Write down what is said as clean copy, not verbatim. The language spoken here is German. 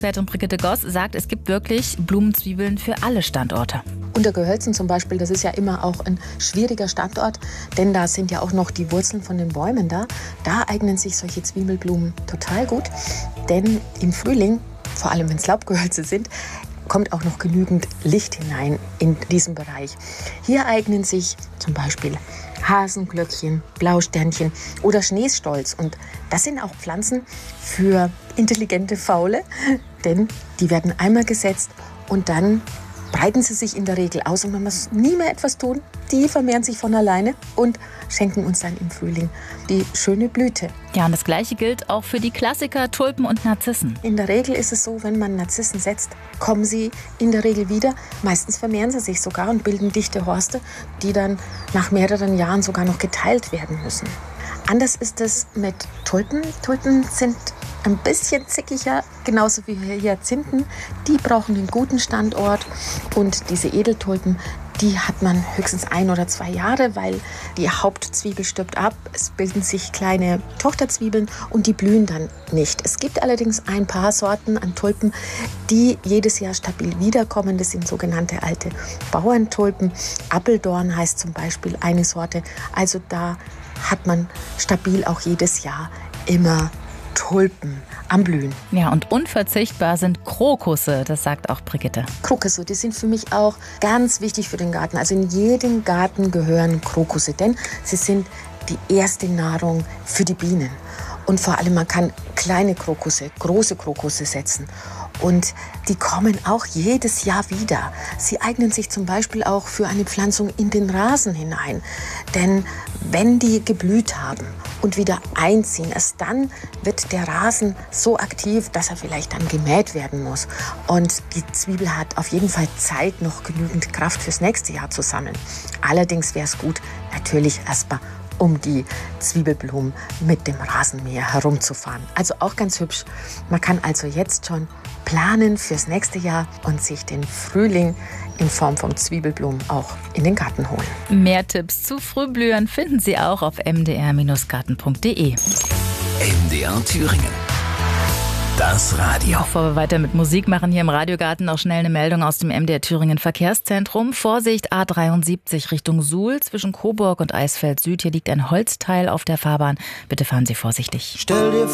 Expertin Brigitte Goss sagt, es gibt wirklich Blumenzwiebeln für alle Standorte. Untergehölzen zum Beispiel, das ist ja immer auch ein schwieriger Standort, denn da sind ja auch noch die Wurzeln von den Bäumen da. Da eignen sich solche Zwiebelblumen total gut, denn im Frühling, vor allem wenn es Laubgehölze sind, kommt auch noch genügend Licht hinein in diesen Bereich. Hier eignen sich zum Beispiel Hasenglöckchen, Blausternchen oder Schneestolz. Und das sind auch Pflanzen für intelligente Faule, denn die werden einmal gesetzt und dann breiten sie sich in der Regel aus und man muss nie mehr etwas tun. Die vermehren sich von alleine und schenken uns dann im Frühling die schöne Blüte. Ja, und das Gleiche gilt auch für die Klassiker Tulpen und Narzissen. In der Regel ist es so, wenn man Narzissen setzt, kommen sie in der Regel wieder. Meistens vermehren sie sich sogar und bilden dichte Horste, die dann nach mehreren Jahren sogar noch geteilt werden müssen. Anders ist es mit Tulpen. Tulpen sind ein bisschen zickiger, genauso wie Hyazinthen. Die brauchen einen guten Standort und diese Edeltulpen, die hat man höchstens 1 oder 2 Jahre, weil die Hauptzwiebel stirbt ab. Es bilden sich kleine Tochterzwiebeln und die blühen dann nicht. Es gibt allerdings ein paar Sorten an Tulpen, die jedes Jahr stabil wiederkommen. Das sind sogenannte alte Bauerntulpen. Appeldorn heißt zum Beispiel eine Sorte. Also da hat man stabil auch jedes Jahr immer Tulpen am Blühen. Ja, und unverzichtbar sind Krokusse, das sagt auch Brigitte. Krokusse, die sind für mich auch ganz wichtig für den Garten. Also in jedem Garten gehören Krokusse, denn sie sind die erste Nahrung für die Bienen. Und vor allem, man kann kleine Krokusse, große Krokusse setzen. Und die kommen auch jedes Jahr wieder. Sie eignen sich zum Beispiel auch für eine Pflanzung in den Rasen hinein. Denn wenn die geblüht haben und wieder einziehen, erst dann wird der Rasen so aktiv, dass er vielleicht dann gemäht werden muss. Und die Zwiebel hat auf jeden Fall Zeit, noch genügend Kraft fürs nächste Jahr zu sammeln. Allerdings wäre es gut, natürlich erstmal um die Zwiebelblumen mit dem Rasenmäher herumzufahren. Also auch ganz hübsch. Man kann also jetzt schon planen fürs nächste Jahr und sich den Frühling in Form von Zwiebelblumen auch in den Garten holen. Mehr Tipps zu Frühblühern finden Sie auch auf mdr-garten.de. MDR Thüringen. Das Radio. Bevor wir weiter mit Musik machen, hier im Radiogarten noch schnell eine Meldung aus dem MDR Thüringen Verkehrszentrum. Vorsicht A73 Richtung Suhl zwischen Coburg und Eisfeld Süd. Hier liegt ein Holzteil auf der Fahrbahn. Bitte fahren Sie vorsichtig. Stell dir